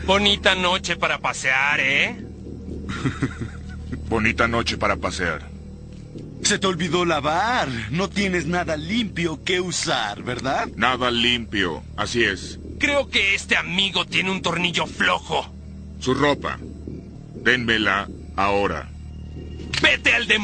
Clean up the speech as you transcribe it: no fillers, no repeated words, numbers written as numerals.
Bonita noche para pasear, ¿eh? Bonita noche para pasear. Se te olvidó lavar. No tienes nada limpio que usar, ¿verdad? Nada limpio, así es. Creo que este amigo tiene un tornillo flojo. Su ropa. Dénmela ahora. ¡Vete al demonio!